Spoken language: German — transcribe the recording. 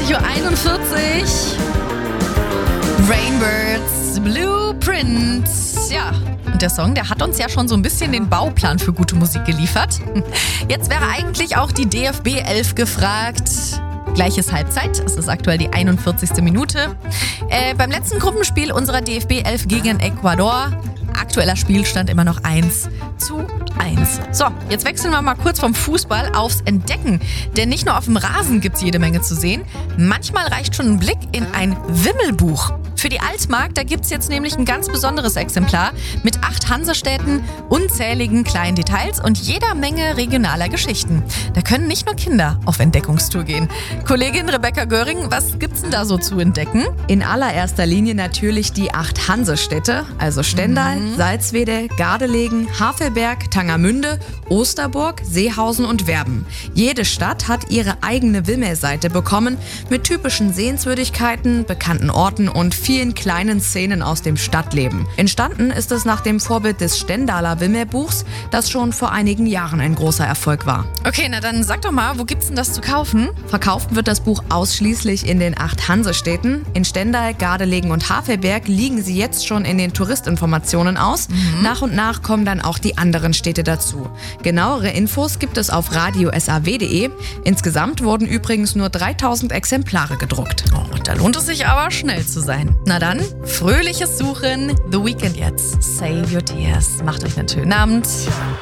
21:41 Uhr. Rainbirds, Blueprint. Ja, und der Song, der hat uns ja schon so ein bisschen den Bauplan für gute Musik geliefert. Jetzt wäre eigentlich auch die DFB 11 gefragt. Gleiches Halbzeit, es ist aktuell die 41. Minute. Beim letzten Gruppenspiel unserer DFB 11 gegen Ecuador, aktueller Spielstand immer noch 1:1. So, jetzt wechseln wir mal kurz vom Fußball aufs Entdecken. Denn nicht nur auf dem Rasen gibt's jede Menge zu sehen. Manchmal reicht schon ein Blick in ein Wimmelbuch. Für die Altmark, da gibt's jetzt nämlich ein ganz besonderes Exemplar mit 8 Hansestädten, unzähligen kleinen Details und jeder Menge regionaler Geschichten. Da können nicht nur Kinder auf Entdeckungstour gehen. Kollegin Rebecca Göring, was gibt's denn da so zu entdecken? In allererster Linie natürlich die 8 Hansestädte, also Stendal, Salzwedel, Gardelegen, Havelberg, Tangermünde, Osterburg, Seehausen und Werben. Jede Stadt hat ihre eigene Wimmelseite bekommen mit typischen Sehenswürdigkeiten, bekannten Orten und vielen kleinen Szenen aus dem Stadtleben. Entstanden ist es nach dem Vorbild des Stendaler Wimmelbuchs, das schon vor einigen Jahren ein großer Erfolg war. Okay, na dann sag doch mal, wo gibt's denn das zu kaufen? Verkauft wird das Buch ausschließlich in den 8 Hansestädten. In Stendal, Gardelegen und Havelberg liegen sie jetzt schon in den Touristinformationen aus. Nach und nach kommen dann auch die anderen Städte dazu. Genauere Infos gibt es auf radio.saw.de. Insgesamt wurden übrigens nur 3000 Exemplare gedruckt. Oh, da lohnt es sich aber, schnell zu sein. Na dann, fröhliches Suchen. The Weeknd jetzt. Save your tears. Macht euch einen schönen Abend.